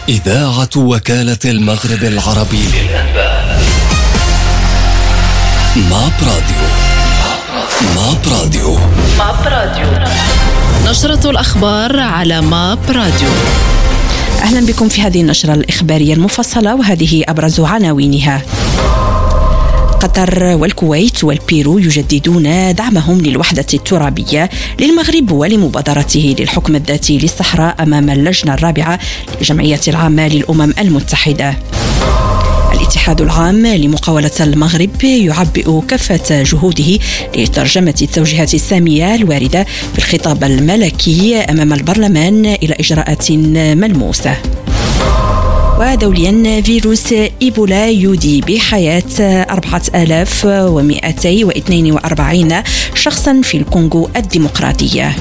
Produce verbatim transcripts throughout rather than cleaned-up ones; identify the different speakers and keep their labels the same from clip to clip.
Speaker 1: إذاعة وكالة المغرب العربي للأنباء. ماب راديو. ماب راديو.
Speaker 2: ماب راديو. نشرة الأخبار على ماب راديو. أهلا بكم في هذه النشرة الإخبارية المفصلة، وهذه أبرز عناوينها. قطر والكويت والبيرو يجددون دعمهم للوحدة الترابية للمغرب ولمبادرته للحكم الذاتي للصحراء أمام اللجنة الرابعة للجمعية العامة للأمم المتحدة. الاتحاد العام لمقاولة المغرب يعبئ كافة جهوده لترجمة التوجيهات السامية الواردة في الخطاب الملكي أمام البرلمان إلى إجراءات ملموسة. ودوليا فيروس إيبولا يودي بحياة أربعة آلاف ومئتين واثنين وأربعين شخصا في الكونغو الديمقراطية.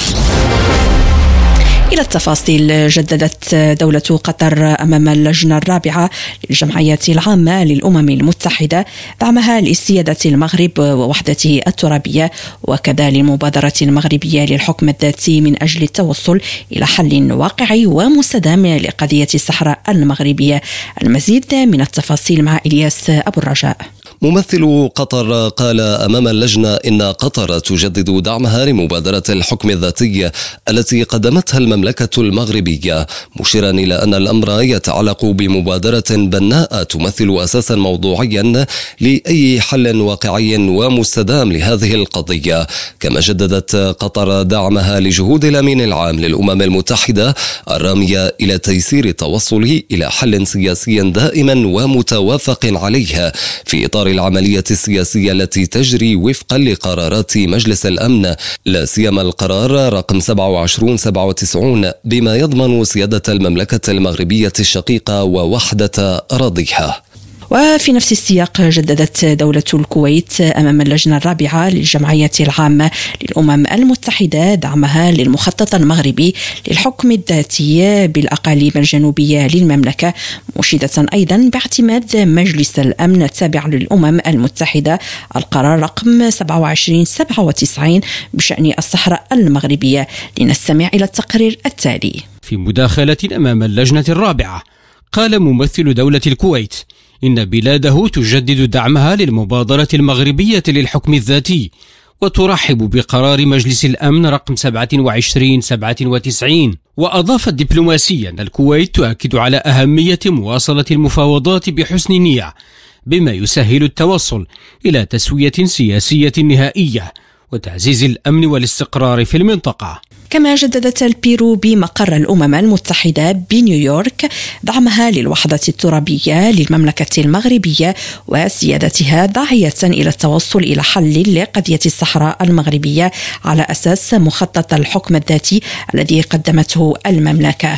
Speaker 2: إلى التفاصيل. جددت دولة قطر أمام اللجنة الرابعة للجمعية العامة للأمم المتحدة دعمها لاستيادة المغرب ووحدته الترابية، وكذا للمبادرة المغربية للحكم الذاتي من أجل التوصل إلى حل واقعي ومستدام لقضية الصحراء المغربية. المزيد من التفاصيل مع إلياس أبو الرجاء.
Speaker 3: ممثل قطر قال أمام اللجنة إن قطر تجدد دعمها لمبادرة الحكم الذاتي التي قدمتها المملكة المغربية، مشيرا إلى أن الأمر يتعلق بمبادرة بناء تمثل أساسا موضوعيا لأي حل واقعي ومستدام لهذه القضية. كما جددت قطر دعمها لجهود الأمين العام للأمم المتحدة الرامية إلى تيسير التوصل إلى حل سياسي دائم ومتوافق عليه في إطار العملية السياسية التي تجري وفقا لقرارات مجلس الأمن، لا سيما القرار رقم سبعة وعشرين سبعة وتسعين بما يضمن سيادة المملكة المغربية الشقيقة ووحدة أراضيها.
Speaker 2: وفي نفس السياق جددت دولة الكويت أمام اللجنة الرابعة للجمعية العامة للأمم المتحدة دعمها للمخطط المغربي للحكم الذاتي بالأقاليم الجنوبية للمملكة، مشيدة أيضا باعتماد مجلس الأمن التابع للأمم المتحدة القرار رقم سبعة وعشرين سبعة وتسعين بشأن الصحراء المغربية. لنستمع إلى التقرير التالي.
Speaker 4: في مداخلة أمام اللجنة الرابعة قال ممثل دولة الكويت إن بلاده تجدد دعمها للمبادرة المغربية للحكم الذاتي، وترحب بقرار مجلس الأمن رقم سبعة وعشرين سبعة وتسعين. وأضافت دبلوماسيا أن الكويت تؤكد على أهمية مواصلة المفاوضات بحسن نية بما يسهل التوصل إلى تسوية سياسية نهائية وتعزيز الأمن والاستقرار في المنطقة.
Speaker 2: كما جددت البيرو بمقر الأمم المتحدة بنيويورك دعمها للوحدة الترابية للمملكة المغربية وسيادتها، داعية إلى التوصل إلى حل لقضية الصحراء المغربية على أساس مخطط الحكم الذاتي الذي قدمته المملكة.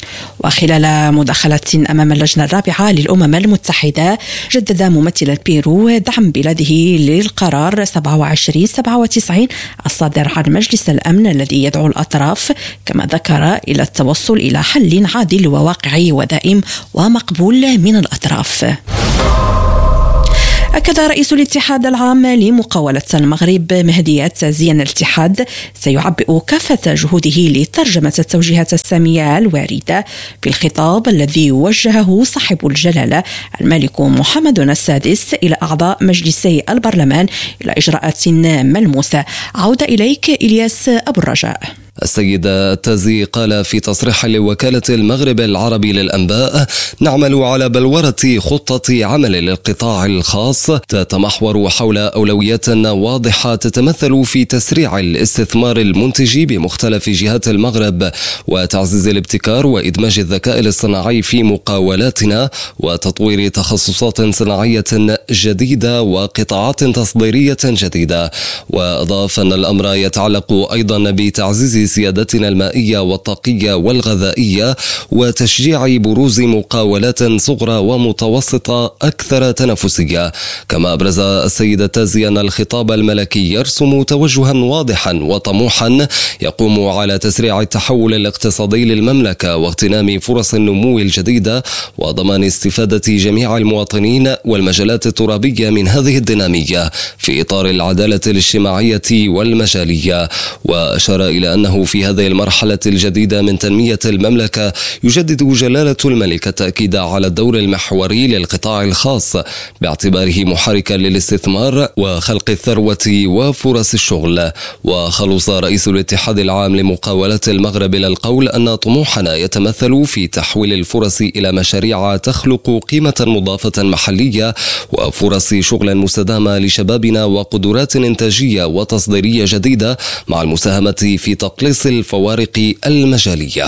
Speaker 2: وخلال مداخلة أمام اللجنة الرابعة للأمم المتحدة جدد ممثل البيرو دعم بلاده للقرار سبعة وعشرين سبعة وتسعين الصادر عن مجلس الأمن الذي يدعو الأطراف، كما ذكر، إلى التوصل إلى حل عادل وواقعي ودائم ومقبول من الأطراف. أكد رئيس الاتحاد العام لمقاولة المغرب مهدي التازي أن الاتحاد سيعبئ كافة جهوده لترجمة التوجيهات السامية الواردة في الخطاب الذي وجهه صاحب الجلالة الملك محمد السادس إلى أعضاء مجلسي البرلمان إلى إجراءات ملموسة. عودة إليك إلياس أبو الرجاء.
Speaker 3: السيد التازي قال في تصريح لوكالة المغرب العربي للأنباء: نعمل على بلورة خطة عمل للقطاع الخاص تتمحور حول أولويات واضحة تتمثل في تسريع الاستثمار المنتج بمختلف جهات المغرب وتعزيز الابتكار وإدماج الذكاء الاصطناعي في مقاولاتنا وتطوير تخصصات صناعية جديدة وقطاعات تصديرية جديدة. وأضاف أن الأمر يتعلق أيضا بتعزيز سيادتنا المائية والطاقية والغذائية وتشجيع بروز مقاولات صغرى ومتوسطة أكثر تنافسية. كما أبرز السيد التازي أن الخطاب الملكي يرسم توجها واضحا وطموحا يقوم على تسريع التحول الاقتصادي للمملكة واغتنام فرص النمو الجديدة وضمان استفادة جميع المواطنين والمجالات الترابية من هذه الدينامية في إطار العدالة الاجتماعية والمجالية. وأشار إلى أنه إنه في هذه المرحلة الجديدة من تنمية المملكة يجدد جلالة الملك التأكيد على الدور المحوري للقطاع الخاص باعتباره محركا للاستثمار وخلق الثروة وفرص الشغل. وخلص رئيس الاتحاد العام لمقاولة المغرب إلى القول أن طموحنا يتمثل في تحويل الفرص إلى مشاريع تخلق قيمة مضافة محلية وفرص شغل مستدامة لشبابنا وقدرات إنتاجية وتصديرية جديدة مع المساهمة في تقليص الفوارق المجالية.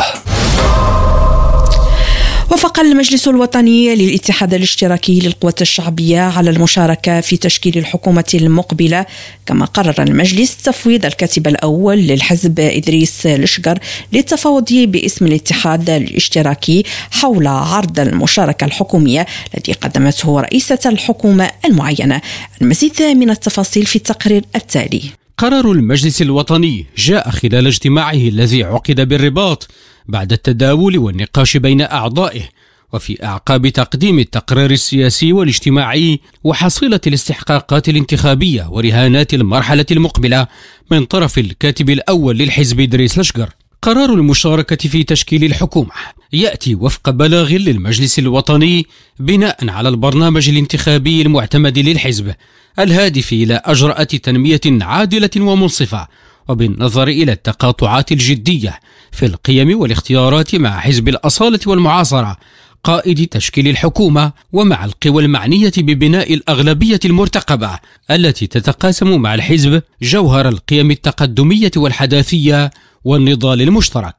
Speaker 2: وافق المجلس الوطني للاتحاد الاشتراكي للقوى الشعبية على المشاركة في تشكيل الحكومة المقبلة، كما قرر المجلس تفويض الكاتب الأول للحزب إدريس لشقر للتفاوض باسم الاتحاد الاشتراكي حول عرض المشاركة الحكومية الذي قدمته رئيسة الحكومة المعينة. المزيد من التفاصيل في التقرير التالي.
Speaker 4: قرار المجلس الوطني جاء خلال اجتماعه الذي عقد بالرباط بعد التداول والنقاش بين أعضائه، وفي أعقاب تقديم التقرير السياسي والاجتماعي وحصيلة الاستحقاقات الانتخابية ورهانات المرحلة المقبلة من طرف الكاتب الأول للحزب إدريس لشقر. قرار المشاركة في تشكيل الحكومة يأتي وفق بلاغ للمجلس الوطني بناء على البرنامج الانتخابي المعتمد للحزب الهادف إلى أجرأة تنمية عادلة ومنصفة، وبالنظر إلى التقاطعات الجدية في القيم والاختيارات مع حزب الأصالة والمعاصرة قائد تشكيل الحكومة، ومع القوى المعنية ببناء الأغلبية المرتقبة التي تتقاسم مع الحزب جوهر القيم التقدمية والحداثية والنضال المشترك.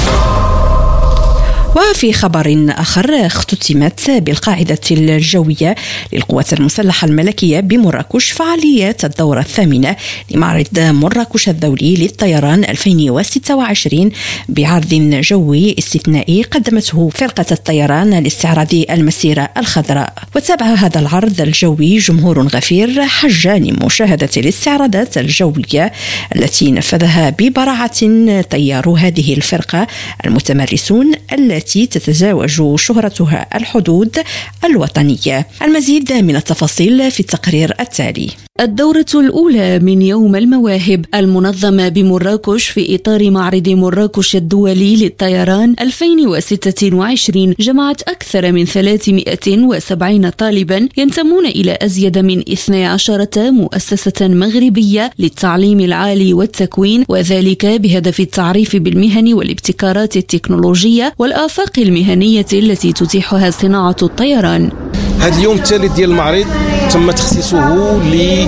Speaker 2: وفي خبر آخر، اختتمت بالقاعدة الجوية للقوات المسلحة الملكية بمراكش فعاليات الدورة الثامنة لمعرض مراكش الدولي للطيران ألفين وستة وعشرين بعرض جوي استثنائي قدمته فرقة الطيران لاستعراض المسيرة الخضراء. وتابع هذا العرض الجوي جمهور غفير حج لمشاهدة الاستعراضات الجوية التي نفذها ببراعة طيارو هذه الفرقة المتمرسون التي التي تتزاوج شهرتها الحدود الوطنية. المزيد من التفاصيل في التقرير التالي.
Speaker 5: الدورة الأولى من يوم المواهب المنظمة بمراكش في إطار معرض مراكش الدولي للطيران ألفين وستة وعشرين جمعت أكثر من ثلاثمائة وسبعين طالبا ينتمون إلى أزيد من اثنتي عشرة مؤسسة مغربية للتعليم العالي والتكوين، وذلك بهدف التعريف بالمهن والابتكارات التكنولوجية والآفاق المهنية التي تتيحها صناعة الطيران.
Speaker 6: هذا اليوم الثالث ديال المعرض تم تخصيصه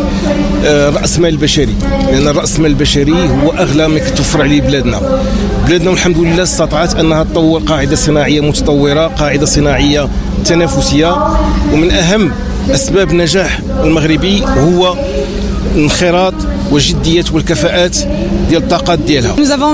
Speaker 6: لرأس مال البشري، لأن الرأس مال البشري هو أغلى ما كتوفر عليه بلادنا. بلادنا والحمد لله استطاعت أنها تطور قاعدة صناعية متطورة، قاعدة صناعية تنافسية، ومن أهم أسباب نجاح المغربي هو الانخراط والجدية والكفاءات ديال الطاقات ديالها.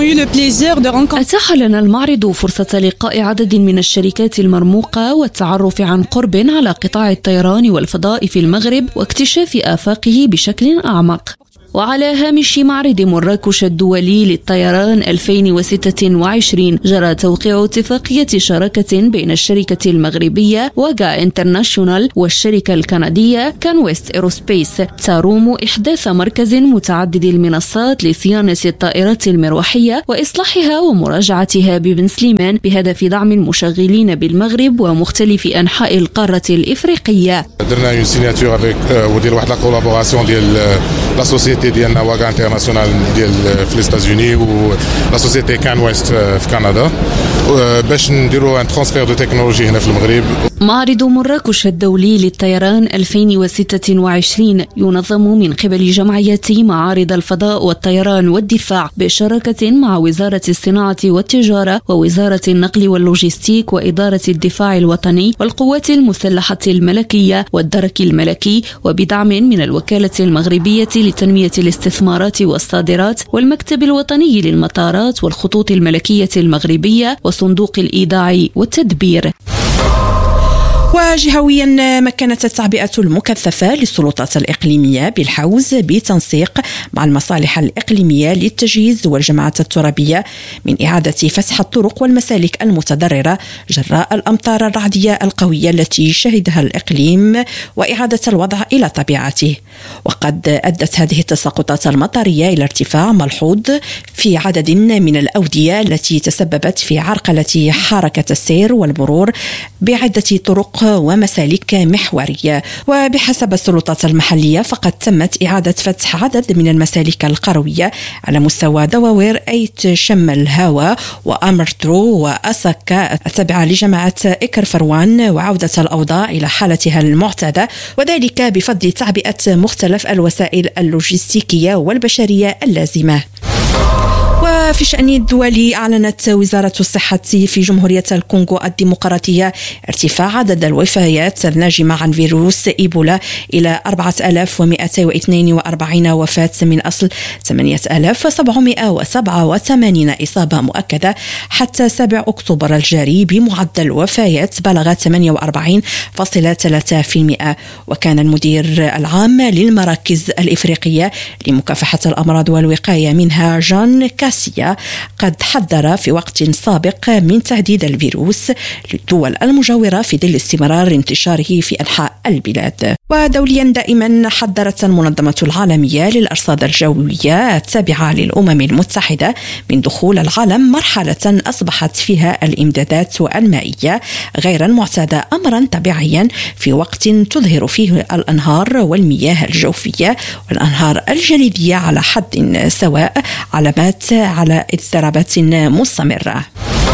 Speaker 5: أتاح لنا المعرض فرصة لقاء عدد من الشركات المرموقة والتعرف عن قرب على قطاع الطيران والفضاء في المغرب واكتشاف آفاقه بشكل أعمق. وعلى هامش معرض مراكش الدولي للطيران ألفين وستة وعشرين جرى توقيع اتفاقية شراكة بين الشركة المغربية واجا انترناشونال والشركة الكندية كانويست ايروسبيس تروم إحداث مركز متعدد المنصات لصيانة الطائرات المروحية وإصلاحها ومراجعتها ببن سليمان بهدف دعم المشغلين بالمغرب ومختلف أنحاء القارة الإفريقية.
Speaker 7: درنا اون سيناتور افيك ودير واحد لا كولابوراسيون ديال لا سوسيتي ديالنا واغا انترناسيونال ديال في ليستازوني و لا سوسيتي كان ويست في كندا باش نديروا ان ترانسفير دو تكنولوجي هنا في المغرب.
Speaker 5: معرض مراكش الدولي للطيران ألفين وستة وعشرين ينظم من قبل جمعية معارض الفضاء والطيران والدفاع بشراكة مع وزارة الصناعة والتجارة ووزارة النقل واللوجستيك وإدارة الدفاع الوطني والقوات المسلحة الملكية والدرك الملكي، وبدعم من الوكالة المغربية لتنمية الاستثمارات والصادرات والمكتب الوطني للمطارات والخطوط الملكية المغربية وصندوق الإيداع والتدبير.
Speaker 2: وجهويا مكنت التعبئة المكثفة للسلطات الإقليمية بالحوز بتنسيق مع المصالح الإقليمية للتجهيز والجماعات الترابية من إعادة فتح الطرق والمسالك المتضررة جراء الأمطار الرعدية القوية التي شهدها الإقليم وإعادة الوضع إلى طبيعته. وقد أدت هذه التساقطات المطرية إلى ارتفاع ملحوظ في عدد من الأودية التي تسببت في عرقلة حركة السير والمرور بعدة طرق ومسالك محورية. وبحسب السلطات المحلية فقد تمت إعادة فتح عدد من المسالك القروية على مستوى دواوير أيت شم الهاوى وأمرترو وأسكا التابعة لجماعة إكر فروان وعودة الأوضاع إلى حالتها المعتادة، وذلك بفضل تعبئة مختلف الوسائل اللوجستيكية والبشرية اللازمة. وفي الشأن الدولي أعلنت وزارة الصحة في جمهورية الكونغو الديمقراطية ارتفاع عدد الوفيات الناجمة عن فيروس إيبولا إلى أربعة آلاف ومئتين واثنين وأربعين وفاة من أصل ثمانية آلاف وسبعمئة وسبعة وثمانين إصابة مؤكدة حتى سابع أكتوبر الجاري، بمعدل وفيات بلغ ثمانية وأربعين فاصلة ثلاثة بالمئة. وكان المدير العام للمراكز الإفريقية لمكافحة الأمراض والوقاية منها جان كاسيا قد حذر في وقت سابق من تهديد الفيروس للدول المجاورة في ظل استمرار انتشاره في أنحاء البلاد. ودوليا دائما حذرت المنظمة العالمية للأرصاد الجوية التابعة للأمم المتحدة من دخول العالم مرحلة أصبحت فيها الإمدادات المائية غير المعتادة أمرا طبيعيا في وقت تظهر فيه الأنهار والمياه الجوفية والأنهار الجليدية على حد سواء علامات على اضطرابات مستمرة.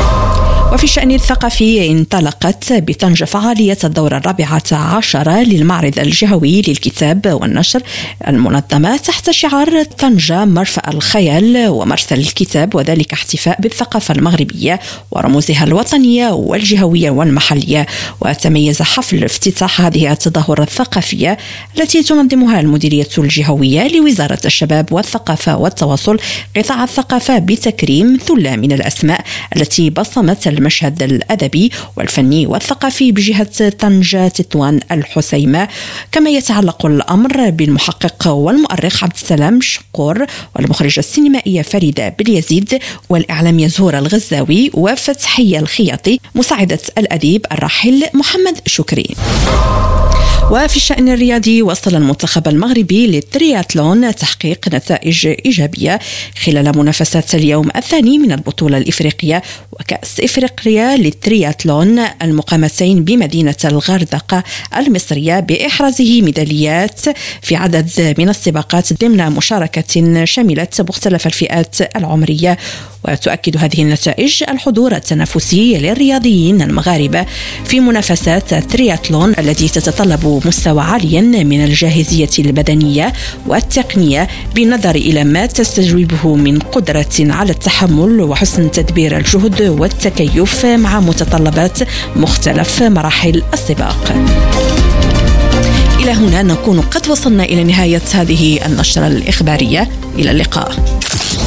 Speaker 2: وفي الشأن الثقافي انطلقت بطنجة فعالية الدورة الرابعة عشرة للمعرض الجهوي للكتاب والنشر المنظمة تحت شعار طنجة مرفأ الخيال ومرسل الكتاب، وذلك احتفاء بالثقافة المغربية ورموزها الوطنية والجهوية والمحلية. وتميز حفل افتتاح هذه التظاهرة الثقافية التي تنظمها المديرية الجهوية لوزارة الشباب والثقافة والتواصل قطاع الثقافة بتكريم ثلة من الأسماء التي بصمت المشهد الأدبي والفني والثقافي بجهة طنجة تطوان الحسيمة. كما يتعلق الأمر بالمحقق والمؤرخ عبد السلام شقور والمخرجة السينمائية فريدة باليزيد والإعلامية زهورة الغزاوي وفتحية الخياطي مساعدة الأديب الراحل محمد شكري. وفي الشأن الرياضي وصل المنتخب المغربي للترياتلون تحقيق نتائج إيجابية خلال منافسات اليوم الثاني من البطولة الإفريقية وكأس إفريقيا للترياتلون المقامتين بمدينة الغردقة المصرية، بإحرازه ميداليات في عدد من السباقات ضمن مشاركة شملت مختلف الفئات العمرية. وتؤكد هذه النتائج الحضور التنافسي للرياضيين المغاربة في منافسات الترياتلون التي تتطلب مستوى عالي من الجاهزية البدنية والتقنية بالنظر إلى ما تستجوبه من قدرة على التحمل وحسن تدبير الجهد والتكيف مع متطلبات مختلف مراحل السباق. إلى هنا نكون قد وصلنا إلى نهاية هذه النشرة الإخبارية. إلى اللقاء.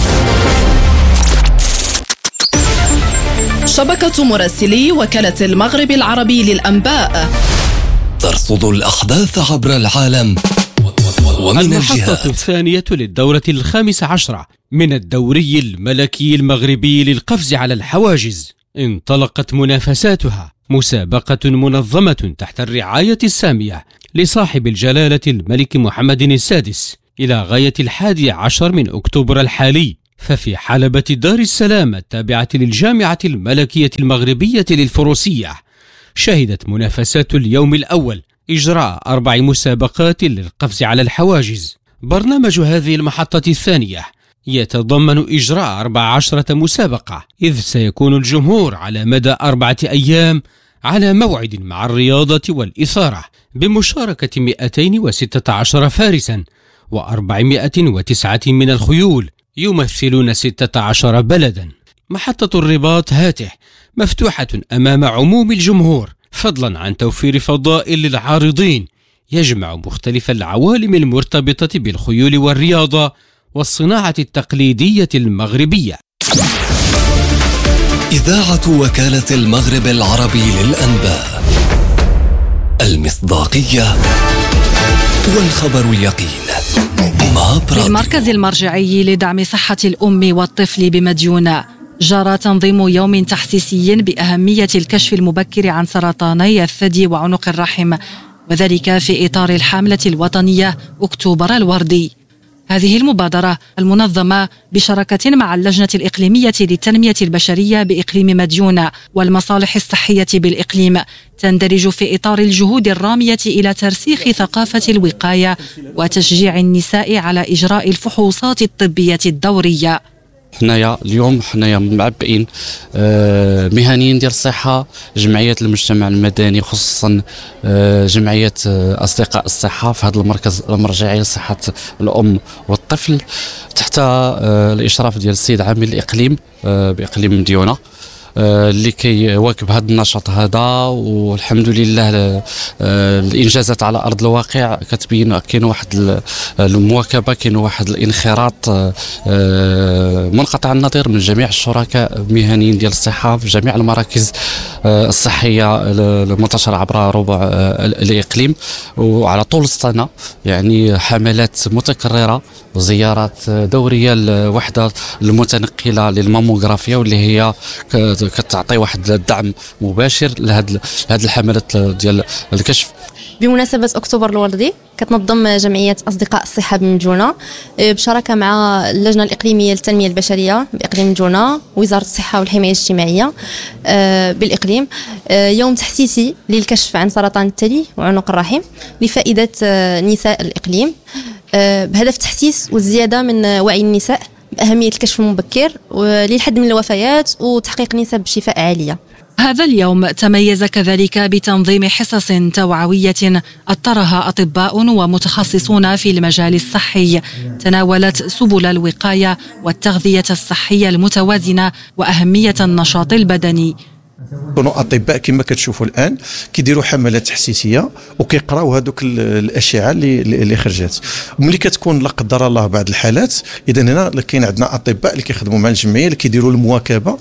Speaker 8: شبكة مراسلي وكالة المغرب العربي للأنباء
Speaker 1: ترصد الأحداث عبر العالم ومن
Speaker 4: المحطة
Speaker 1: الجهات.
Speaker 4: الثانية للدورة الخامسة عشرة من الدوري الملكي المغربي للقفز على الحواجز انطلقت منافساتها، مسابقة منظمة تحت الرعاية السامية لصاحب الجلالة الملك محمد السادس إلى غاية الحادي عشر من أكتوبر الحالي. ففي حلبة دار السلام التابعة للجامعة الملكية المغربية للفروسية شهدت منافسات اليوم الأول إجراء أربع مسابقات للقفز على الحواجز. برنامج هذه المحطة الثانية يتضمن إجراء أربع عشرة مسابقة، إذ سيكون الجمهور على مدى أربعة أيام على موعد مع الرياضة والإثارة بمشاركة مئتين وستة عشر فارسا وأربعمائة وتسعة من الخيول يمثلون ستة عشر بلدا. محطة الرباط هاته مفتوحة أمام عموم الجمهور، فضلا عن توفير فضاء للعارضين يجمع مختلف العوالم المرتبطة بالخيول والرياضة والصناعة التقليدية المغربية.
Speaker 1: إذاعة وكالة المغرب العربي للأنباء. المصداقية والخبر اليقين.
Speaker 9: في المركز المرجعي لدعم صحة الأم والطفل بمديونة جرى تنظيم يوم تحسيسي بأهمية الكشف المبكر عن سرطاني الثدي وعنق الرحم، وذلك في إطار الحملة الوطنية أكتوبر الوردي. هذه المبادرة المنظمة بشراكة مع اللجنة الإقليمية للتنمية البشرية بإقليم مديونة والمصالح الصحية بالإقليم تندرج في إطار الجهود الرامية إلى ترسيخ ثقافة الوقاية وتشجيع النساء على إجراء الفحوصات الطبية الدورية.
Speaker 10: حنايا اليوم حنايا معبئين مهنيين ديال الصحة، جمعيات المجتمع المدني خصوصا جمعية أصدقاء الصحة في هذا المركز المرجعي لصحة الأم والطفل تحت الإشراف ديال السيد عامل الإقليم بإقليم مديونة اللي كيواكب هذا النشاط هذا. والحمد لله الانجازات على ارض الواقع كتبين كاين واحد المواكبه، كاين واحد الانخراط منقطع النظير من جميع الشركاء المهنيين ديال الصحه في جميع المراكز الصحيه المنتشره عبر ربع الاقليم وعلى طول السنه، يعني حملات متكرره وزيارات دوريه للوحده المتنقله للماموغرافيا واللي هي كتعطي واحد الدعم مباشر لهذه هذه الحملات ديال الكشف.
Speaker 11: بمناسبة أكتوبر الوردي كتنظم جمعية أصدقاء الصحة بمديونة بشراكة مع اللجنة الإقليمية للتنمية البشرية بإقليم مديونة ووزارة الصحة والحماية الاجتماعية بالإقليم يوم تحسيسي للكشف عن سرطان الثدي وعنق الرحم لفائدة نساء الإقليم بهدف تحسيس والزيادة من وعي النساء بأهمية الكشف المبكر للحد من الوفيات وتحقيق نسب شفاء عالية.
Speaker 9: هذا اليوم تميز كذلك بتنظيم حصص توعوية أطرها أطباء ومتخصصون في المجال الصحي تناولت سبل الوقاية والتغذية الصحية المتوازنة وأهمية النشاط البدني.
Speaker 12: كانوا اطباء كما كتشوفوا الان كيديروا حملات تحسيسيه وكيقراو هذوك الاشعه اللي اللي خرجت. ملي كتكون لا قدر الله بعض الحالات، اذا هنا كاين عندنا اطباء اللي كيخدموا مع الجمعيه اللي كيديروا المواكبه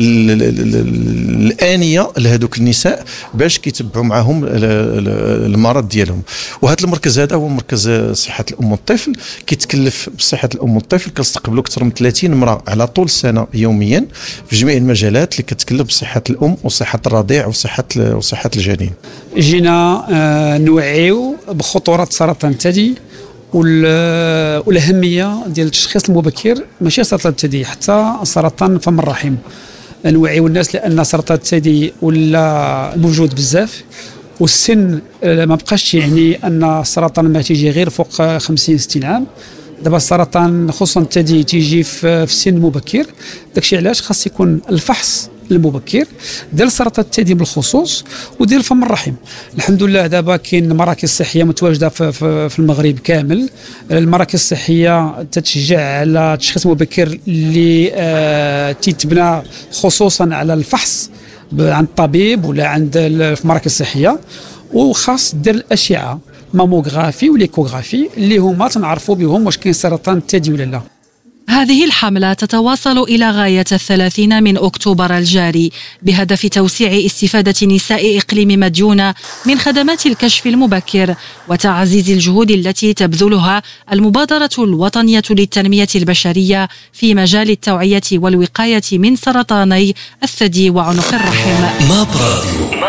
Speaker 12: الانيه لهذوك النساء باش كيتبعوا معهم المرض ديالهم. وهذا المركز هذا هو مركز صحه الام والطفل كيتكلف بصحه الام والطفل، كنستقبلوا اكثر من ثلاثين امراه على طول السنه يوميا في جميع المجالات اللي كتكلف بصحه الام وصحة الرضيع وصحة وصحة الجنين.
Speaker 13: جينا نوعيو بخطورة سرطان الثدي والأهمية ديال التشخيص المبكر، ماشي سرطان الثدي حتى سرطان فم الرحم. نوعيو الناس لأن سرطان الثدي ولا موجود بزاف، والسن ما بقاش يعني أن السرطان ما تيجي غير فوق خمسين ستين عام. دابا السرطان خصوصا الثدي تيجي في سن مبكر، داكشي علاش خاص يكون الفحص المبكر ديال سرطان الثدي بالخصوص وديال فم الرحم. الحمد لله دابا كاين مراكز صحيه متواجده في, في, في المغرب كامل. المراكز الصحيه تتشجع على التشخيص المبكر اللي آه تتبنى خصوصا على الفحص عند الطبيب ولا عند في مراكز الصحيه، وخاص دير الاشعه ماموغرافي وليكوغرافي اللي هما تنعرفوا بهم واش كاين سرطان الثدي ولا لا.
Speaker 9: هذه الحملة تتواصل إلى غاية الثلاثين من أكتوبر الجاري بهدف توسيع استفادة نساء إقليم مديونة من خدمات الكشف المبكر وتعزيز الجهود التي تبذلها المبادرة الوطنية للتنمية البشرية في مجال التوعية والوقاية من سرطاني الثدي وعنق الرحم.
Speaker 1: ماب راديو،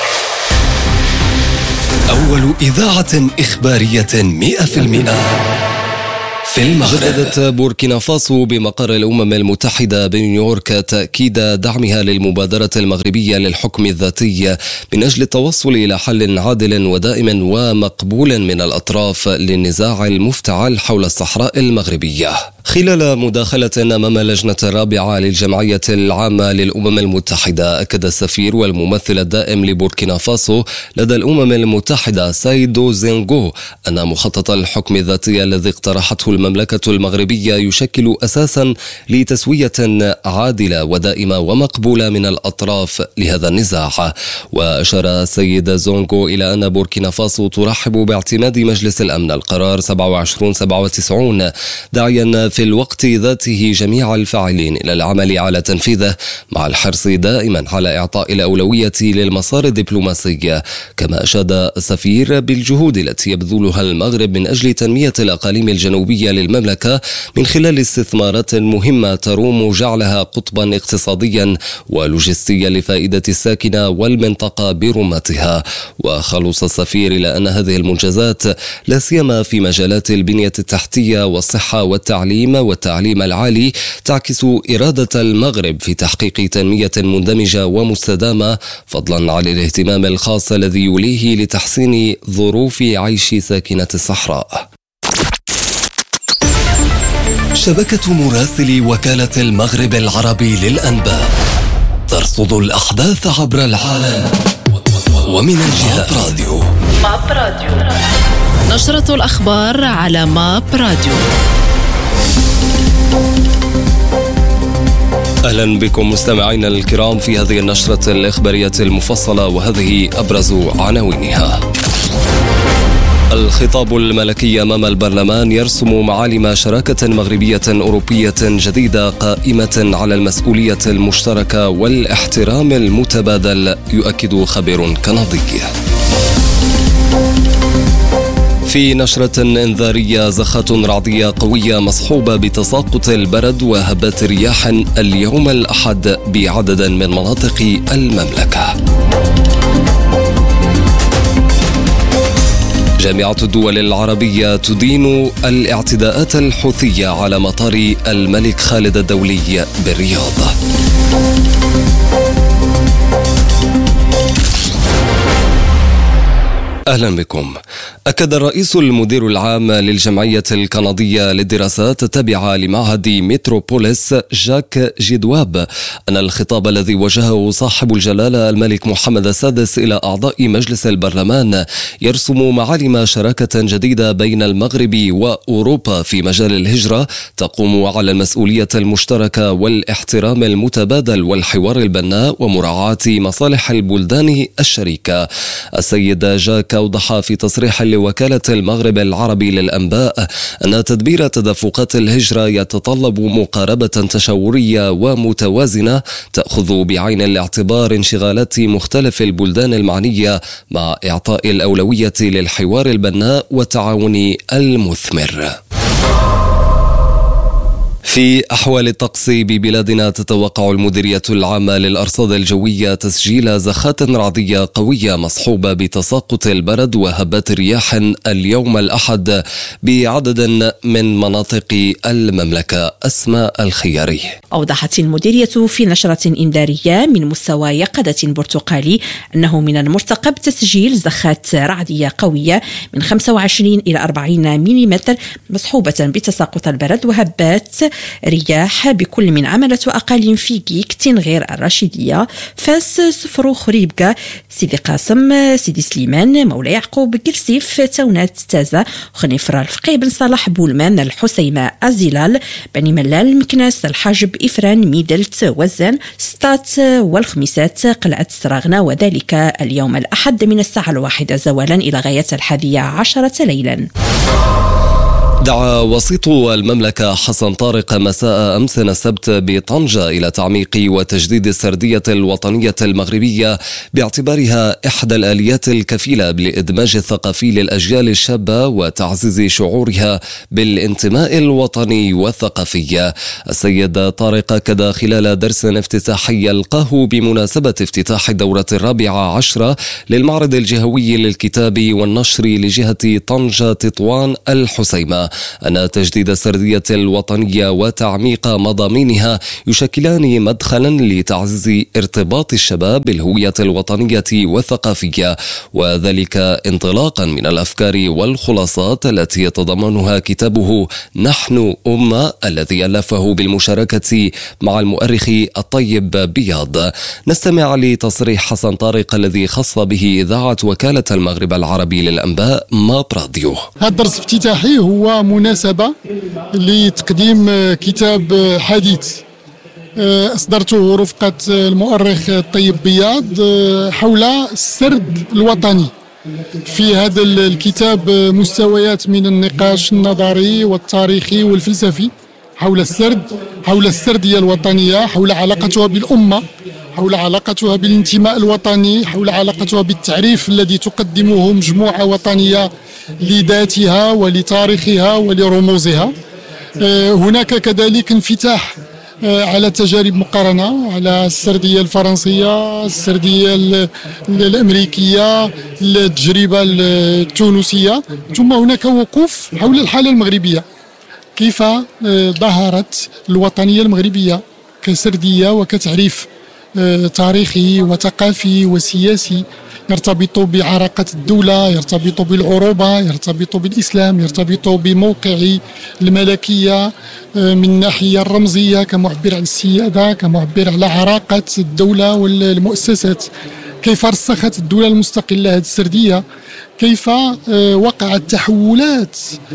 Speaker 1: أول إذاعة إخبارية مئة في المئة في المغرب.
Speaker 3: جددت بوركينا فاسو بمقر الأمم المتحدة بنيويورك تأكيد دعمها للمبادرة المغربية للحكم الذاتي من أجل التوصل إلى حل عادل ودائم ومقبول من الأطراف للنزاع المفتعل حول الصحراء المغربية. خلال مداخلة أمام اللجنة الرابعة للجمعية العامة للأمم المتحدة، أكد السفير والممثل الدائم لبوركينا فاسو لدى الأمم المتحدة سايدو زينغو أن مخطط الحكم الذاتي الذي اقترحته المملكة المغربية يشكل أساسا لتسوية عادلة ودائمة ومقبولة من الأطراف لهذا النزاع. وأشار السيد زونغو إلى أن بوركينا فاسو ترحب باعتماد مجلس الأمن القرار سبعة وعشرين سبعة وتسعين، داعيا في الوقت ذاته جميع الفاعلين إلى العمل على تنفيذه مع الحرص دائما على إعطاء الأولوية للمسار الدبلوماسي. كما أشاد السفير بالجهود التي يبذلها المغرب من أجل تنمية الأقاليم الجنوبية للمملكة من خلال استثمارات مهمة تروم جعلها قطبا اقتصاديا ولوجستيا لفائدة الساكنة والمنطقة برمتها. وخلص السفير إلى أن هذه المنجزات لا سيما في مجالات البنية التحتية والصحة والتعليم والتعليم العالي تعكس إرادة المغرب في تحقيق تنمية مندمجة ومستدامة، فضلا عن الاهتمام الخاص الذي يوليه لتحسين ظروف عيش ساكنة الصحراء.
Speaker 1: شبكة مراسلي وكالة المغرب العربي للأنباء ترصد الأحداث عبر العالم ومن الجهات. ماب راديو.
Speaker 8: ماب راديو. نشرة الأخبار على ماب راديو.
Speaker 3: أهلا بكم مستمعينا الكرام في هذه النشرة الإخبارية المفصلة، وهذه أبرز عناوينها. الخطاب الملكي أمام البرلمان يرسم معالم شراكة مغربية أوروبية جديدة قائمة على المسؤولية المشتركة والاحترام المتبادل، يؤكد خبير كندي. في نشرة إنذارية، زخات رعدية قوية مصحوبة بتساقط البرد وهبات رياح اليوم الأحد بعدد من مناطق المملكة. جامعة الدول العربية تدين الاعتداءات الحوثية على مطار الملك خالد الدولي بالرياض. أهلا بكم. أكد الرئيس المدير العام للجمعية الكندية للدراسات التابعة لمعهد متروبوليس جاك جيدواب أن الخطاب الذي وجهه صاحب الجلالة الملك محمد السادس إلى أعضاء مجلس البرلمان يرسم معالم شراكة جديدة بين المغرب وأوروبا في مجال الهجرة تقوم على المسؤولية المشتركة والاحترام المتبادل والحوار البناء ومراعاة مصالح البلدان الشريكة. السيد جاك أوضح في تصريح لوكالة المغرب العربي للأنباء أن تدبير تدفقات الهجرة يتطلب مقاربة تشاورية ومتوازنة تأخذ بعين الاعتبار انشغالات مختلف البلدان المعنية مع إعطاء الأولوية للحوار البناء والتعاون المثمر. في أحوال الطقس ببلادنا، تتوقع المديرية العامة للأرصاد الجوية تسجيل زخات رعدية قوية مصحوبة بتساقط البرد وهبات رياح اليوم الأحد بعدد من مناطق المملكة. أسماء الخياري.
Speaker 2: أوضحت المديرية في نشرة إنذارية من مستوى يقظة برتقالي أنه من المرتقب تسجيل زخات رعدية قوية من خمسة وعشرين إلى أربعين ملم مصحوبة بتساقط البرد وهبات رياح بكل من عملة وأقاليم فيكيك، تنغير، الرشيدية، فاس، سفروخ، ريبكا، سيدي قاسم، سيدي سليمان، مولاي يعقوب، كرسيف، تونات، تازة، خنيفرة، الفقيه، بن صالح، بولمان، الحسيمة، الزلال، بني ملال، مكناس، الحاجب، إفران، ميدلت، وزن، ستات والخميسات، قلعة سراغنا، وذلك اليوم الأحد من الساعة الواحدة زوالا إلى غاية الحادية عشرة ليلا.
Speaker 3: دعا وسيط المملكة حسن طارق مساء أمس السبت بطنجة إلى تعميق وتجديد السردية الوطنية المغربية باعتبارها إحدى الآليات الكفيلة بالإدماج الثقافي للأجيال الشابة وتعزيز شعورها بالانتماء الوطني والثقافي. السيد طارق أكد خلال درس افتتاحي يلقاه بمناسبة افتتاح الدورة الرابعة عشرة للمعرض الجهوي للكتاب والنشر لجهة طنجة تطوان الحسيمة أن تجديد السردية الوطنية وتعميق مضامينها يشكلان مدخلا لتعزيز ارتباط الشباب بالهوية الوطنية والثقافية، وذلك انطلاقا من الأفكار والخلاصات التي يتضمنها كتابه نحن أمة الذي ألفه بالمشاركة مع المؤرخ الطيب بياض. نستمع لتصريح حسن طارق الذي خص به إذاعة وكالة المغرب العربي للأنباء ماب راديو.
Speaker 14: هذا الدرس الافتتاحي هو هي مناسبة لتقديم كتاب حديث أصدرته رفقة المؤرخ الطيب بياض حول السرد الوطني. في هذا الكتاب مستويات من النقاش النظري والتاريخي والفلسفي حول السرد، حول السردية الوطنية، حول علاقتها بالأمة، حول علاقتها بالانتماء الوطني، حول علاقتها بالتعريف الذي تقدمه مجموعة وطنية لذاتها ولتاريخها ولرموزها. هناك كذلك انفتاح على تجارب مقارنة على السردية الفرنسية، السردية الأمريكية، التجربة التونسية، ثم هناك وقوف حول الحالة المغربية، كيف ظهرت الوطنية المغربية كسردية وكتعريف تاريخي وثقافي وسياسي يرتبط بعراقة الدولة، يرتبط بالعروبة، يرتبط بالإسلام، يرتبط بموقع الملكية من الناحية الرمزية كمعبر عن السيادة، كمعبر على عراقة الدولة والمؤسسات. كيف رسخت الدولة المستقلة هذه السردية، كيف وقعت تحولات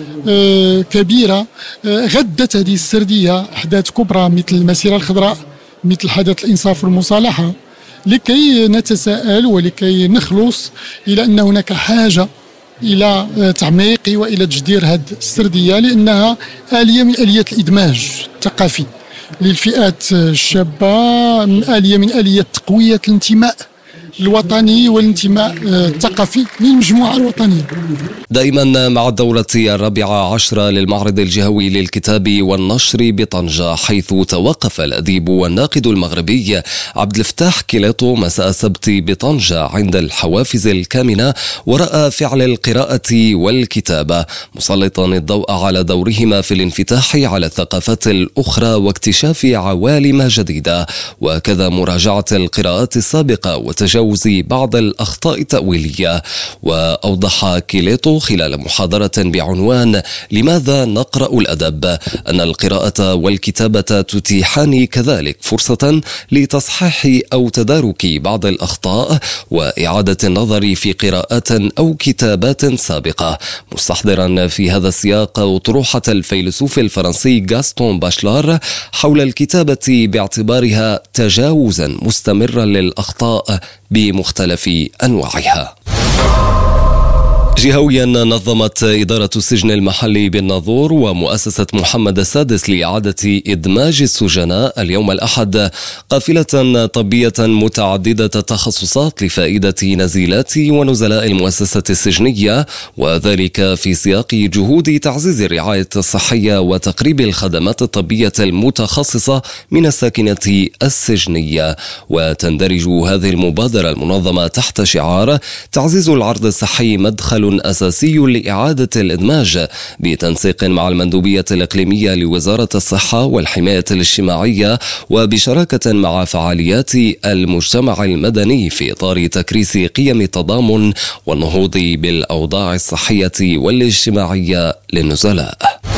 Speaker 14: كبيرة غدت هذه السردية أحداث كبرى مثل المسيرة الخضراء، مثل حدث الإنصاف والمصالحة، لكي نتساءل ولكي نخلص إلى أن هناك حاجة إلى تعميق وإلى تجدير هذه السردية، لأنها آلية من آليات الإدماج الثقافي للفئات الشابة، آلية من آليات تقوية الانتماء الوطني والانتماء الثقافي للمجموعة الوطنية.
Speaker 3: دائما مع الدورة الرابعة عشرة للمعرض الجهوي للكتاب والنشر بطنجة، حيث توقف الأديب والناقد المغربي عبد الفتاح كيليطو مساء السبت بطنجة عند الحوافز الكامنة، ورأى فعل القراءة والكتابة مسلطا الضوء على دورهما في الانفتاح على الثقافات الأخرى واكتشاف عوالم جديدة، وكذا مراجعة القراءات السابقة وتجاوز بعض الأخطاء التأويلية. وأوضح كيليطو خلال محاضرة بعنوان لماذا نقرأ الأدب أن القراءة والكتابة تتيحان كذلك فرصة لتصحيح أو تدارك بعض الأخطاء وإعادة النظر في قراءات أو كتابات سابقة، مستحضرا في هذا السياق أطروحة الفيلسوف الفرنسي غاستون باشلار حول الكتابة باعتبارها تجاوزا مستمرا للأخطاء بمختلف أنواعها. جهويا نظمت إدارة السجن المحلي بالناظور ومؤسسة محمد السادس لإعادة إدماج السجناء اليوم الأحد قافلة طبية متعددة التخصصات لفائدة نزيلات ونزلاء المؤسسة السجنية، وذلك في سياق جهود تعزيز الرعاية الصحية وتقريب الخدمات الطبية المتخصصة من الساكنة السجنية. وتندرج هذه المبادرة المنظمة تحت شعار تعزيز العرض الصحي مدخل أساسي لإعادة الإدماج، بتنسيق مع المندوبية الإقليمية لوزارة الصحة والحماية الاجتماعية وبشراكة مع فعاليات المجتمع المدني في إطار تكريس قيم التضامن والنهوض بالأوضاع الصحية والاجتماعية للنزلاء.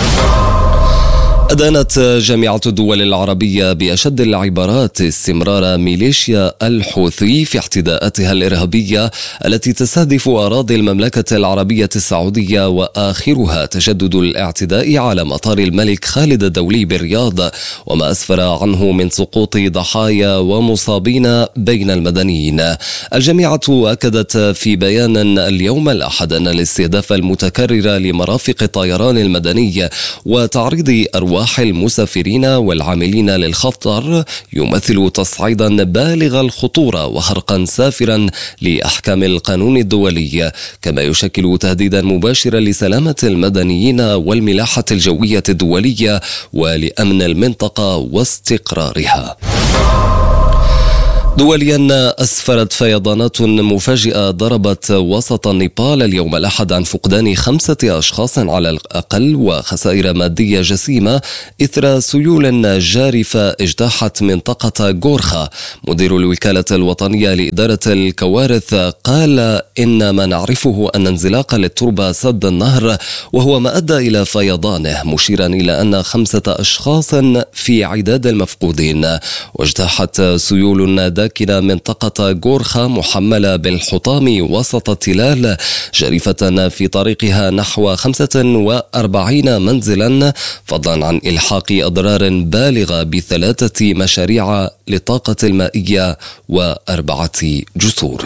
Speaker 3: أدانت جامعة الدول العربية بأشد العبارات استمرار ميليشيا الحوثي في اعتداءاتها الإرهابية التي تستهدف أراضي المملكة العربية السعودية، وآخرها تجدد الاعتداء على مطار الملك خالد الدولي بالرياض وما أسفر عنه من سقوط ضحايا ومصابين بين المدنيين. الجامعة أكدت في بيان اليوم الأحد أن الاستهداف المتكرر لمرافق الطيران المدني وتعريض أرواح المسافرين والعاملين للخطر يمثل تصعيدا بالغ الخطورة وخرقا سافرا لأحكام القانون الدولي، كما يشكل تهديدا مباشرا لسلامة المدنيين والملاحة الجوية الدولية ولأمن المنطقة واستقرارها. دوليا أسفرت فيضانات مفاجئة ضربت وسط نيبال اليوم الأحد عن فقدان خمسة أشخاص على الأقل وخسائر مادية جسيمة إثر سيول جارفة اجتاحت منطقة غورخا. مدير الوكالة الوطنية لإدارة الكوارث قال إن ما نعرفه أن انزلاق للتربة سد النهر وهو ما أدى إلى فيضانه، مشيرا إلى أن خمسة أشخاص في عداد المفقودين. واجتاحت سيول ساكنة منطقة غورخا محملة بالحطام وسط التلال جريفة في طريقها نحو خمسة وأربعين منزلا، فضلا عن إلحاق أضرار بالغة بثلاثة مشاريع للطاقة المائية وأربعة جسور.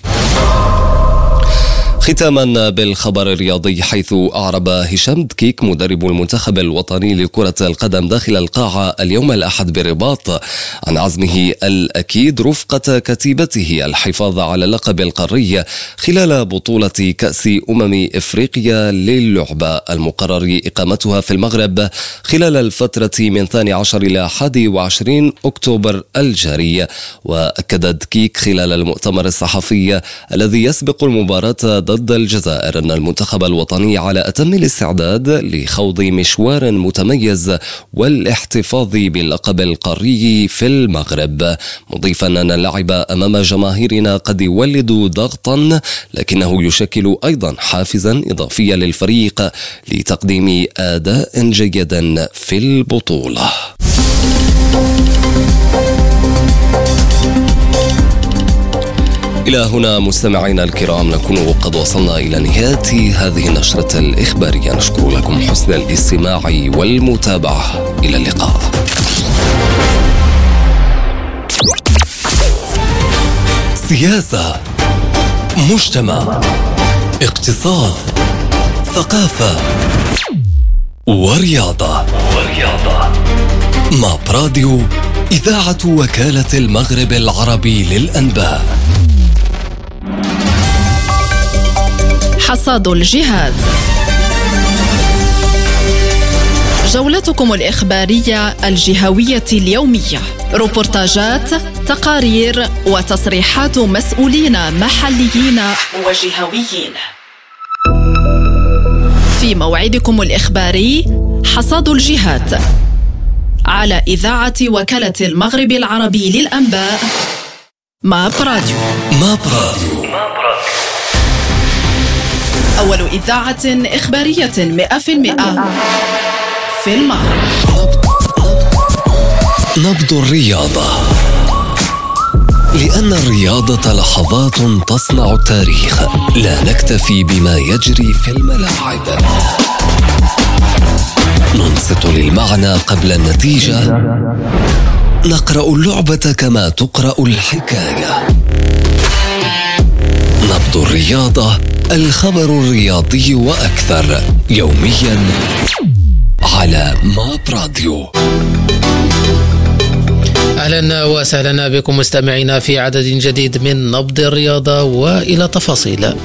Speaker 3: ختاما بالخبر الرياضي، حيث أعرب هشام دكيك مدرب المنتخب الوطني لكرة القدم داخل القاعة اليوم الأحد بالرباط عن عزمه الأكيد رفقة كتيبته الحفاظ على اللقب القاري خلال بطولة كأس أمم إفريقيا للعبة المقرر إقامتها في المغرب خلال الفترة من ثاني عشر إلى حادي وعشرين أكتوبر الجاري. وأكد دكيك خلال المؤتمر الصحفي الذي يسبق المباراة ضد الجزائر أن المنتخب الوطني على أتم الاستعداد لخوض مشوار متميز والاحتفاظ باللقب القاري في المغرب، مضيفا أن اللعب أمام جماهيرنا قد يولد ضغطا لكنه يشكل أيضا حافزا إضافيا للفريق لتقديم أداء جيدا في البطولة. إلى هنا مستمعينا الكرام نكون قد وصلنا إلى نهاية هذه النشرة الإخبارية. نشكر لكم حسن الاستماع والمتابعة. إلى اللقاء.
Speaker 1: سياسة، مجتمع، اقتصاد، ثقافة ورياضة. ماب راديو، إذاعة وكالة المغرب العربي للأنباء.
Speaker 8: حصاد الجهاد، جولتكم الإخبارية الجهوية اليومية، روبورتاجات، تقارير وتصريحات مسؤولين محليين وجهويين في موعدكم الإخباري حصاد الجهاد على إذاعة وكالة المغرب العربي للأنباء ماب راديو.
Speaker 1: ماب راديو،
Speaker 8: أول إذاعة إخبارية مئة في المئة في المغرب.
Speaker 1: نبض الرياضة، لأن الرياضة لحظات تصنع التاريخ، لا نكتفي بما يجري في الملاعب، ننصت للمعنى قبل النتيجة، نقرأ اللعبة كما تقرأ الحكاية. نبض الرياضة، الخبر الرياضي وأكثر، يوميا على ماب راديو.
Speaker 15: أهلا وسهلا بكم مستمعينا في عدد جديد من نبض الرياضة، وإلى تفاصيل.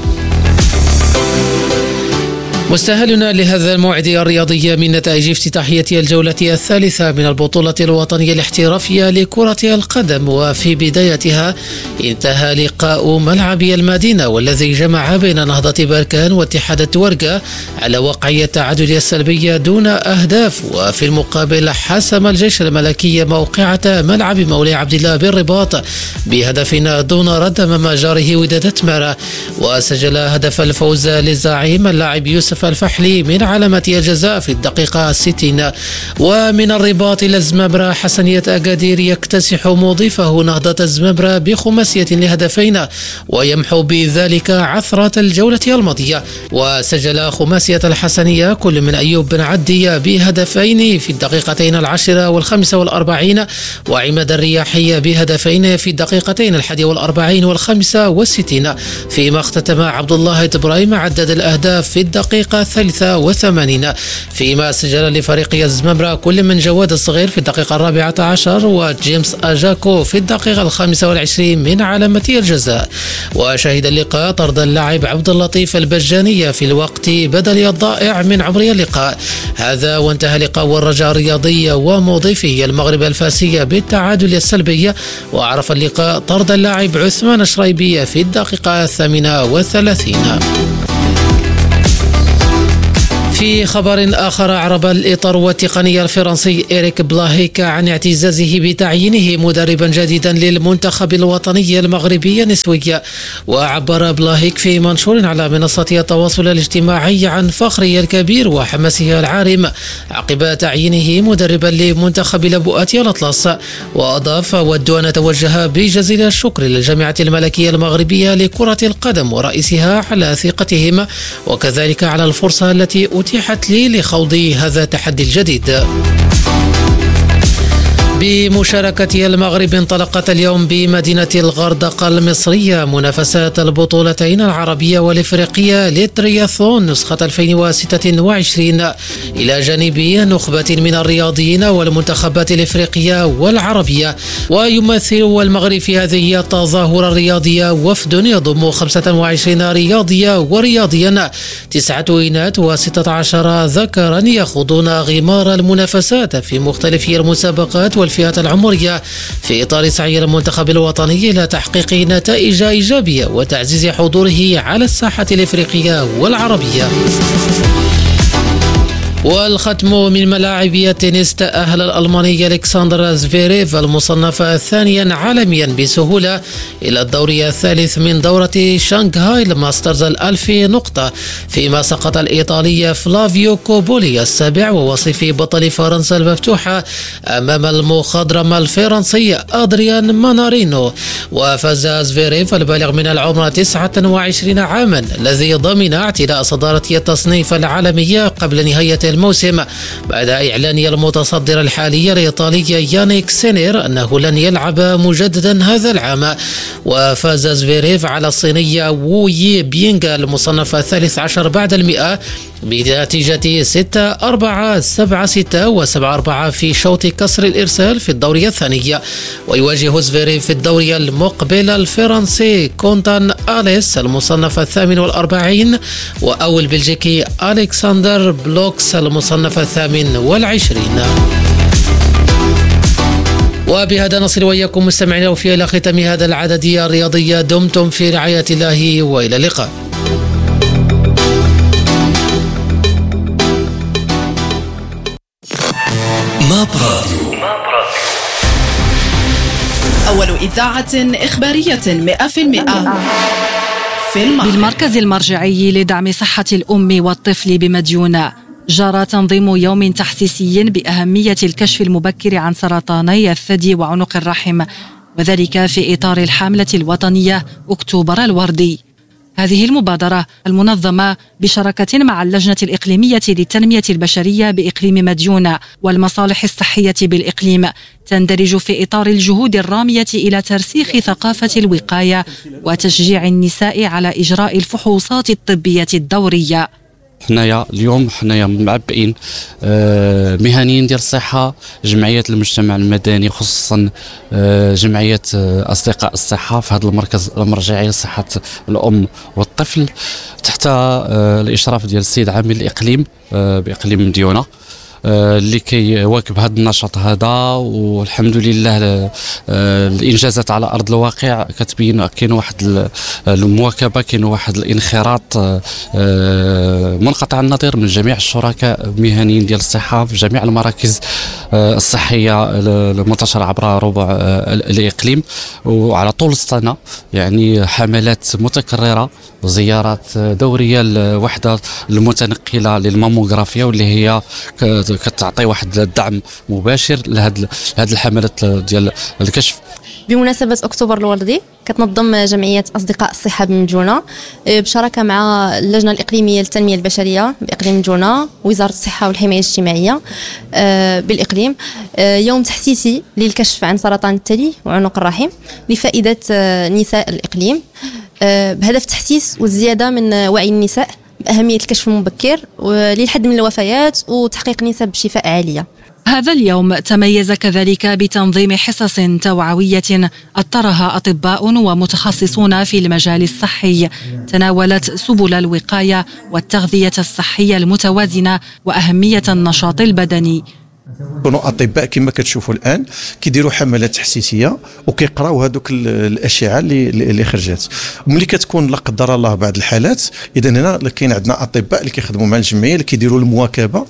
Speaker 15: مستهلنا لهذا الموعد الرياضي من نتائج افتتاحية الجولة الثالثة من البطولة الوطنية الاحترافية لكرة القدم. وفي بدايتها انتهى لقاء ملعبي المدينة، والذي جمع بين نهضة بركان واتحاد التورقة على وقعية التعادل السلبية دون أهداف. وفي المقابل حسم الجيش الملكي موقعة ملعب مولاي عبد الله بالرباط بهدفين دون رد أمام جاره وداد تمارا، وسجل هدف الفوز للزعيم اللاعب يوسف الفحلي من علامة الجزاء في الدقيقة الستين. ومن الرباط إلى الزمبرة، حسنية أكادير يكتسح مضيفه نهضة الزمبرة بخماسية لهدفين، ويمحو بذلك عثرة الجولة الماضية. وسجل خماسية الحسنية كل من أيوب بن عدي بهدفين في الدقيقتين العاشرة والخامسة والأربعين، وعماد الرياحي بهدفين في الدقيقتين الحادية والأربعين والخامسة والستين، فيما اختتم عبد الله إبراهيم عدد الأهداف في الدقيقة الثالثة وثمانين. فيما سجل لفريق الزمبرة كل من جواد الصغير في الدقيقة الرابعة عشر وجيمس أجاكو في الدقيقة الخامسة والعشرين من علامة الجزاء. وشهد اللقاء طرد اللاعب عبد اللطيف البجانية في الوقت بدل الضائع من عمر اللقاء. هذا وانتهى لقاء الرجاء الرياضي ومضيفه المغرب الفاسية بالتعادل السلبي، وعرف اللقاء طرد اللاعب عثمان الشريبي في الدقيقة الثامنة والثلاثين. في خبر آخر، أعرب الإطار والتقنية الفرنسي إريك بلاهيك عن اعتزازه بتعيينه مدربا جديدا للمنتخب الوطني المغربي النسوي. وعبر بلاهيك في منشور على منصة التواصل الاجتماعي عن فخره الكبير وحماسه العارم عقب تعيينه مدربا لمنتخب لبؤات الأطلس. وأضاف: أود أن أتوجه بجزيل الشكر للجامعة الملكية المغربية لكرة القدم ورئيسها على ثقتهم، وكذلك على الفرصة التي أتيحت لي لخوض هذا التحدي الجديد. بمشاركة المغرب انطلقت اليوم بمدينة الغردقة المصرية منافسات البطولتين العربية والإفريقية للترياثلون نسخة ألفين وستة وعشرين إلى جانب نخبة من الرياضيين والمنتخبات الإفريقية والعربية. ويمثل المغرب في هذه التظاهرة الرياضية وفد يضم خمسة وعشرين رياضية ورياضيا، تسعة إناث وستة عشر ذكرا، يخوضون غمار المنافسات في مختلف المسابقات والفئات العمرية في إطار سعي المنتخب الوطني إلى تحقيق نتائج إيجابية وتعزيز حضوره على الساحة الإفريقية والعربية. والختم من ملاعب التنس، تأهل الألماني ألكسندر زفيريف المصنف ثانيا عالميا بسهولة إلى الدور الثالث من دورة شانغهاي الماسترز الألف نقطة، فيما سقط الإيطالي فلافيو كوبولي السابع ووصيف بطل فرنسا المفتوحة أمام المخضرم الفرنسي أدريان مانارينو. وفاز زفيريف البالغ من العمر تسعة وعشرين عاما الذي ضمن اعتلاء صدارة التصنيف العالمي قبل نهاية الموسم بعد إعلان المتصدر الحالي الإيطالي يانيك سينير أنه لن يلعب مجددا هذا العام. وفاز زفيريف على الصيني وو يي بينغ المصنف الثالث عشر بعد المئة بنتيجة ستة أربعة سبعة ستة وسبعة أربعة في شوط كسر الإرسال في الدور الثاني. ويواجه زفيريف في الدور المقبل الفرنسي كونتان أليس المصنف الثامن والأربعين وأو البلجيكي ألكسندر بلوكس المصنف الثامن والعشرين. وبهذا نصل وإياكم مستمعينا وفي إلى ختام هذا العدد الرياضي. دمتم في رعاية الله وإلى اللقاء.
Speaker 1: ما براديو
Speaker 8: أول إذاعة إخبارية مئة بالمئة في المغرب.
Speaker 9: بالمركز المرجعي لدعم صحة الأم والطفل بمديونة جرى تنظيم يوم تحسيسي بأهمية الكشف المبكر عن سرطاني الثدي وعنق الرحم، وذلك في إطار الحملة الوطنية أكتوبر الوردي. هذه المبادرة المنظمة بشراكة مع اللجنة الإقليمية للتنمية البشرية بإقليم مديونة والمصالح الصحية بالإقليم تندرج في إطار الجهود الرامية إلى ترسيخ ثقافة الوقاية وتشجيع النساء على إجراء الفحوصات الطبية الدورية.
Speaker 10: حنايا اليوم حنايا معبئين مهنيين ديال الصحة، جمعية المجتمع المدني خصوصا جمعية أصدقاء الصحة في هذا المركز المرجعي لصحة الأم والطفل تحت الإشراف ديال السيد عامل الإقليم بإقليم مديونة اللي كيواكب هذا النشاط هذا. والحمد لله الانجازات على ارض الواقع كتبين كاين واحد المواكبه، كاين واحد الانخراط منقطع النظير من جميع الشركاء المهنيين ديال الصحه في جميع المراكز الصحيه المنتشره عبر ربع الاقليم. وعلى طول السنه يعني حملات متكرره وزيارات دوريه للوحده المتنقله للماموغرافيا واللي هي كتعطي واحد الدعم مباشر لهذه هذه الحملات ديال الكشف.
Speaker 11: بمناسبة أكتوبر الوردي كتنظم جمعية أصدقاء الصحة بمديونة بشراكة مع اللجنة الإقليمية للتنمية البشرية بإقليم مديونة ووزارة الصحة والحماية الاجتماعية بالإقليم يوم تحسيسي للكشف عن سرطان الثدي وعنق الرحم لفائدة نساء الإقليم بهدف تحسيس والزيادة من وعي النساء بأهمية الكشف المبكر للحد من الوفيات وتحقيق نسب شفاء عالية.
Speaker 9: هذا اليوم تميز كذلك بتنظيم حصص توعوية أطرها أطباء ومتخصصون في المجال الصحي تناولت سبل الوقاية والتغذية الصحية المتوازنة وأهمية النشاط البدني.
Speaker 12: كانوا اطباء كما كتشوفوا الان كيديروا حملات تحسيسيه وكيقراو هذوك الاشعه اللي اللي خرجت. ملي كتكون لا قدر الله بعض الحالات، اذا هنا كاين عندنا اطباء اللي كيخدموا مع الجمعيه اللي كيديروا المواكبه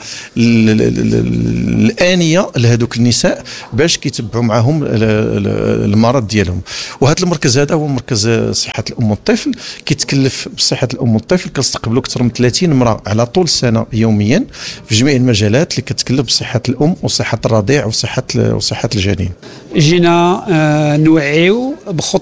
Speaker 12: الانيه لهذوك النساء باش كيتبعوا معهم المرض ديالهم. وهذا المركز هذا هو مركز صحه الام والطفل، كيتكلف بصحه الام والطفل، كنستقبلوا اكثر من ثلاثين امراه على طول السنه يوميا في جميع المجالات اللي كتكلف بصحه الام وصحه الرضيع وصحه وصحه الجنين.
Speaker 13: جينا نوعيو بخط